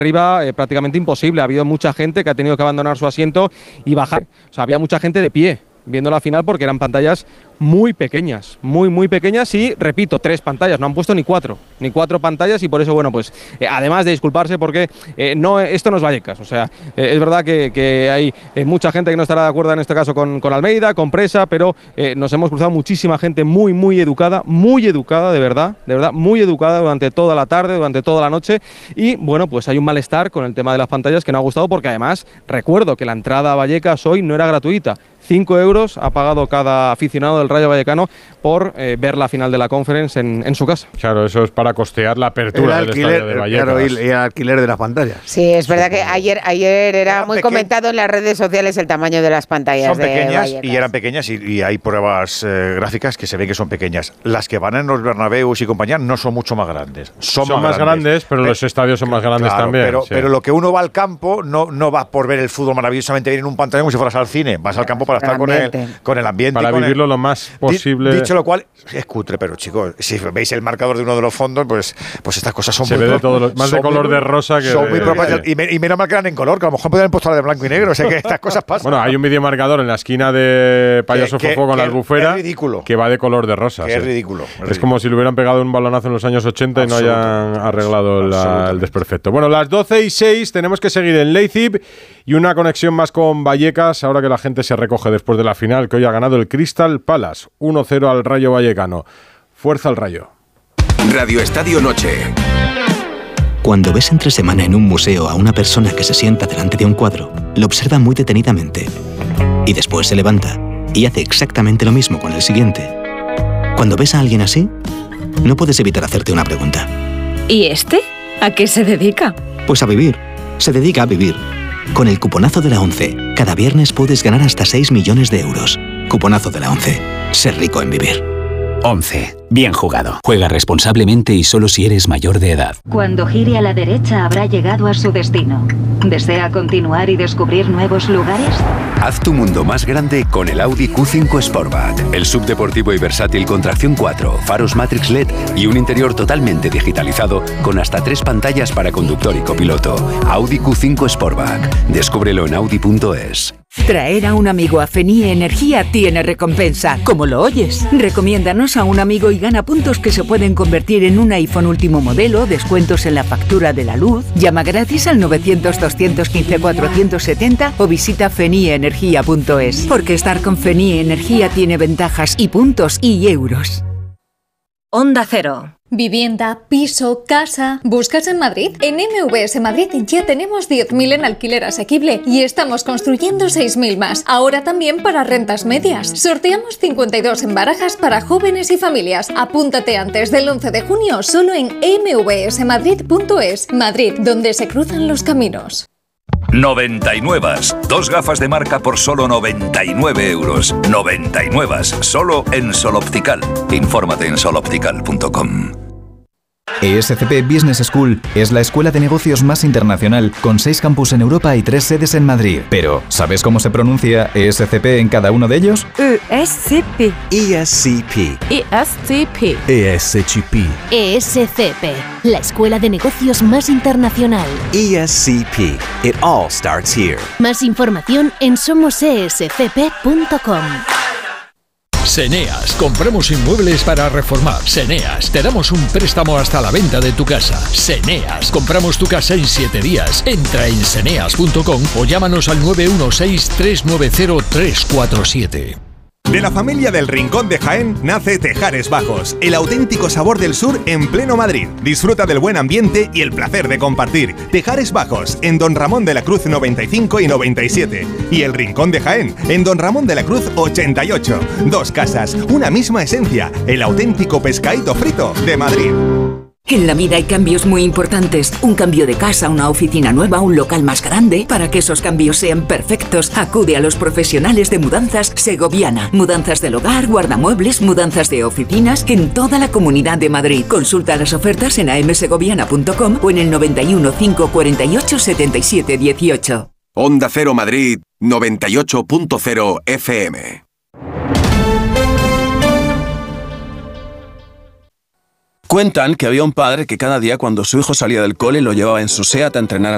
arriba prácticamente imposible. Ha habido mucha gente que ha tenido que abandonar su asiento y bajar. O sea, había mucha gente de pie viendo la final porque eran pantallas muy pequeñas, muy pequeñas y, repito, 3 pantallas, no han puesto ni 4 pantallas y por eso, bueno, pues además de disculparse porque esto no es Vallecas, o sea, es verdad que hay mucha gente que no estará de acuerdo en este caso con Almeida, con Presa, pero nos hemos cruzado muchísima gente muy educada, de verdad, muy educada durante toda la tarde, durante toda la noche y, bueno, pues hay un malestar con el tema de las pantallas que no ha gustado porque además, recuerdo que la entrada a Vallecas hoy no era gratuita. 5 euros ha pagado cada aficionado del Rayo Vallecano por ver la final de la Conference en su casa. Claro, eso es para costear la apertura del estadio de Vallecas. Claro, y el alquiler de las pantallas. Sí, es verdad que ayer era muy comentado en las redes sociales el tamaño de las pantallas. Son pequeñas Vallecas. y eran pequeñas y hay pruebas gráficas que se ve que son pequeñas. Las que van en los Bernabéus y compañía no son mucho más grandes. Son más grandes, pero los estadios son más grandes también. Pero lo que uno va al campo no va por ver el fútbol maravillosamente bien en un pantalla como si fueras al cine. Vas al campo para estar con el ambiente. Para vivirlo lo más posible. Dicho lo cual, es cutre, pero chicos, si veis el marcador de uno de los fondos, pues estas cosas son se muy ve de todos más de color de rosa que son muy propias. Y menos mal que eran en color, que a lo mejor podrían haber puesto la de blanco y negro. O sea que estas cosas pasan. Bueno, hay un videomarcador en la esquina de Payaso Fofó con la albufera que va de color de rosa. Es ridículo. Es como si le hubieran pegado un balonazo en los años 80 y no hayan arreglado el desperfecto. Bueno, las 12:06 tenemos que seguir en Leipzig y una conexión más con Vallecas, ahora que la gente se recoge después de la final, que hoy ha ganado el Crystal Palace, 1-0 al Rayo Vallecano. Fuerza al Rayo. Radio Estadio Noche. Cuando ves entre semana en un museo a una persona que se sienta delante de un cuadro, lo observa muy detenidamente y después se levanta y hace exactamente lo mismo con el siguiente. Cuando ves a alguien así, no puedes evitar hacerte una pregunta. ¿Y este? ¿A qué se dedica? Pues a vivir. Se dedica a vivir. Con el cuponazo de la ONCE, cada viernes puedes ganar hasta 6 millones de euros. Cuponazo de la ONCE. Ser rico en vivir. ONCE. Bien jugado. Juega responsablemente y solo si eres mayor de edad. Cuando gire a la derecha habrá llegado a su destino. ¿Desea continuar y descubrir nuevos lugares? Haz tu mundo más grande con el Audi Q5 Sportback. El subdeportivo y versátil con tracción 4, faros Matrix LED y un interior totalmente digitalizado con hasta 3 pantallas para conductor y copiloto. Audi Q5 Sportback. Descúbrelo en Audi.es. Traer a un amigo a Fenie Energía tiene recompensa, como lo oyes. Recomiéndanos a un amigo y gana puntos que se pueden convertir en un iPhone último modelo, descuentos en la factura de la luz. Llama gratis al 900-215-470 o visita fenieenergia.es. Porque estar con Fenie Energía tiene ventajas y puntos y euros. Onda Cero. Vivienda, piso, casa. ¿Buscas en Madrid? En MVS Madrid ya tenemos 10.000 en alquiler asequible y estamos construyendo 6.000 más. Ahora también para rentas medias. Sorteamos 52 en barajas para jóvenes y familias. Apúntate antes del 11 de junio solo en mvsmadrid.es. Madrid, donde se cruzan los caminos. 99. 2 gafas de marca por solo 99 euros. 99. Solo en Sol Optical. Infórmate en soloptical.com. ESCP Business School es la escuela de negocios más internacional, con 6 campus en Europa y 3 sedes en Madrid. Pero, ¿sabes cómo se pronuncia ESCP en cada uno de ellos? ESCP. ESCP. ESCP. ESCP. ESCP, la escuela de negocios más internacional. ESCP. It all starts here. Más información en somosescp.com. Seneas, compramos inmuebles para reformar. Seneas, te damos un préstamo hasta la venta de tu casa. Seneas, compramos tu casa en 7 días. Entra en seneas.com o llámanos al 916-390-347. De la familia del Rincón de Jaén nace Tejares Bajos, el auténtico sabor del sur en pleno Madrid. Disfruta del buen ambiente y el placer de compartir. Tejares Bajos, en Don Ramón de la Cruz 95 y 97. Y el Rincón de Jaén, en Don Ramón de la Cruz 88. 2 casas, una misma esencia, el auténtico pescadito frito de Madrid. En la vida hay cambios muy importantes. Un cambio de casa, una oficina nueva, un local más grande. Para que esos cambios sean perfectos, acude a los profesionales de Mudanzas Segoviana. Mudanzas del hogar, guardamuebles, mudanzas de oficinas en toda la Comunidad de Madrid. Consulta las ofertas en amsegoviana.com o en el 91 548 77 18. Onda Cero Madrid 98.0 FM. Cuentan que había un padre que cada día cuando su hijo salía del cole lo llevaba en su SEAT a entrenar